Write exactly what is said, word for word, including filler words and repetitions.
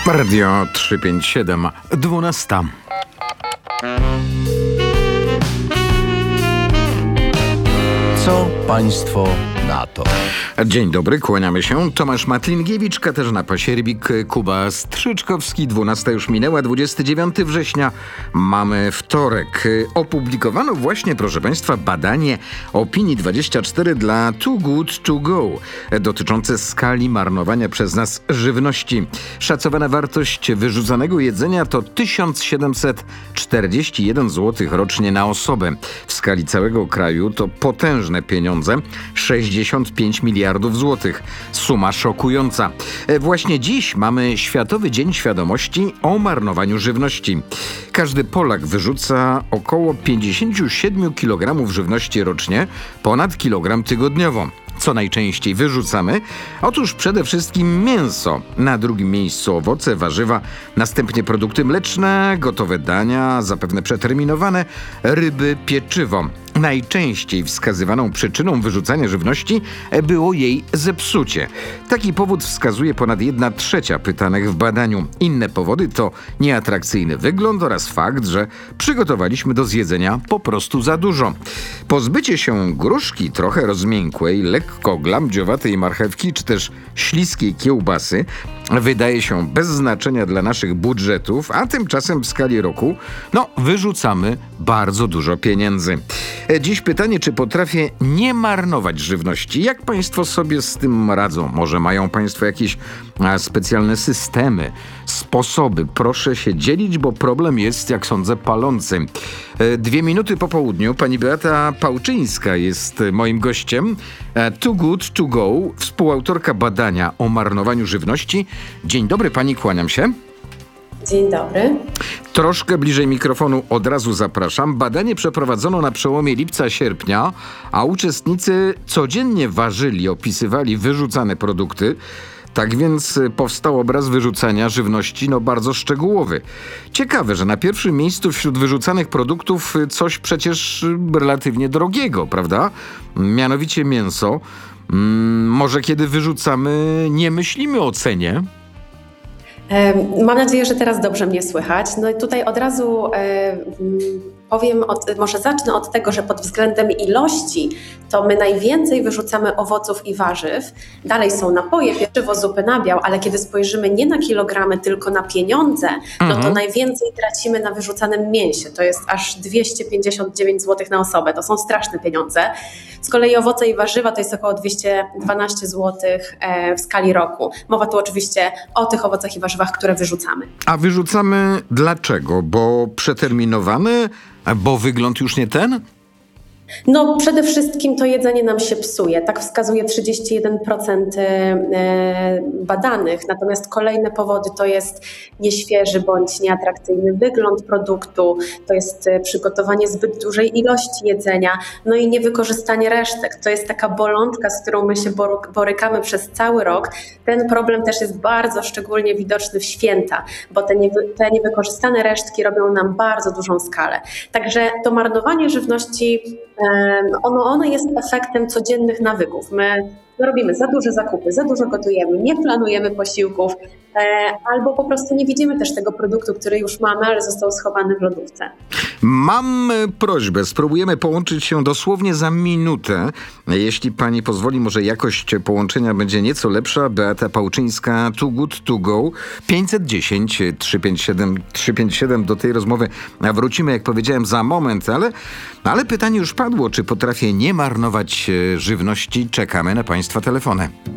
Radio trzysta pięćdziesiąt siedem, dwunasta. Co państwo na to? Dzień dobry, kłaniamy się. Tomasz Matlingiewicz, Katarzyna Pasierbik, Kuba Strzyczkowski. dwunasta już minęła, dwudziestego dziewiątego września. Mamy wtorek. Opublikowano właśnie, proszę państwa, badanie Opinii dwadzieścia cztery dla Too Good To Go dotyczące skali marnowania przez nas żywności. Szacowana wartość wyrzucanego jedzenia to tysiąc siedemset czterdzieści jeden złotych rocznie na osobę. W skali całego kraju to potężne pieniądze, sześćdziesiąt pięć miliardów złotych. Suma szokująca. Właśnie dziś mamy Światowy Dzień Świadomości o marnowaniu żywności. Każdy Polak wyrzuca około pięćdziesiąt siedem kilogramów żywności rocznie, ponad kilogram tygodniowo. Co najczęściej wyrzucamy? Otóż przede wszystkim mięso, na drugim miejscu owoce, warzywa, następnie produkty mleczne, gotowe dania, zapewne przeterminowane, ryby, pieczywo. Najczęściej wskazywaną przyczyną wyrzucania żywności było jej zepsucie. Taki powód wskazuje ponad jedna trzecia pytanych w badaniu. Inne powody to nieatrakcyjny wygląd oraz fakt, że przygotowaliśmy do zjedzenia po prostu za dużo. Pozbycie się gruszki trochę rozmiękłej, lekko glamdziowatej marchewki czy też śliskiej kiełbasy wydaje się bez znaczenia dla naszych budżetów, a tymczasem w skali roku, no, wyrzucamy bardzo dużo pieniędzy. Dziś pytanie, czy potrafię nie marnować żywności? Jak państwo sobie z tym radzą? Może mają państwo jakieś a, specjalne systemy, sposoby? Proszę się dzielić, bo problem jest, jak sądzę, palący. E, dwie minuty po południu pani Beata Pałczyńska jest moim gościem. E, Too Good To Go, współautorka badania o marnowaniu żywności. Dzień dobry pani, kłaniam się. Dzień dobry. Troszkę bliżej mikrofonu od razu zapraszam. Badanie przeprowadzono na przełomie lipca-sierpnia, a uczestnicy codziennie ważyli, opisywali wyrzucane produkty. Tak więc powstał obraz wyrzucania żywności no bardzo szczegółowy. Ciekawe, że na pierwszym miejscu wśród wyrzucanych produktów coś przecież relatywnie drogiego, prawda? Mianowicie mięso. Hmm, może kiedy wyrzucamy, nie myślimy o cenie? Mam nadzieję, że teraz dobrze mnie słychać. No i tutaj od razu e, powiem, od, może zacznę od tego, że pod względem ilości to my najwięcej wyrzucamy owoców i warzyw. Dalej są napoje, pieczywo, zupy, nabiał, ale kiedy spojrzymy nie na kilogramy, tylko na pieniądze, mhm. no to najwięcej tracimy na wyrzucanym mięsie. To jest aż dwieście pięćdziesiąt dziewięć złotych na osobę. To są straszne pieniądze. Z kolei owoce i warzywa to jest około dwieście dwanaście złotych w skali roku. Mowa tu oczywiście o tych owocach i warzywach, które wyrzucamy. A wyrzucamy dlaczego? Bo przeterminowane? Bo wygląd już nie ten? No przede wszystkim to jedzenie nam się psuje, tak wskazuje trzydzieści jeden procent badanych, natomiast kolejne powody to jest nieświeży bądź nieatrakcyjny wygląd produktu, to jest przygotowanie zbyt dużej ilości jedzenia, no i niewykorzystanie resztek. To jest taka bolączka, z którą my się borykamy przez cały rok. Ten problem też jest bardzo szczególnie widoczny w święta, bo te, niewy, te niewykorzystane resztki robią nam bardzo dużą skalę. Także to marnowanie żywności Ono, ono jest efektem codziennych nawyków. My robimy za duże zakupy, za dużo gotujemy, nie planujemy posiłków, albo po prostu nie widzimy też tego produktu, który już mamy, ale został schowany w lodówce. Mam prośbę, spróbujemy połączyć się dosłownie za minutę. Jeśli pani pozwoli, może jakość połączenia będzie nieco lepsza. Beata Pałczyńska, Too Good To Go, pięćset dziesięć trzysta pięćdziesiąt siedem trzysta pięćdziesiąt siedem. Do tej rozmowy wrócimy, jak powiedziałem, za moment, ale, ale pytanie już padło, czy potrafię nie marnować żywności? Czekamy na państwa telefony.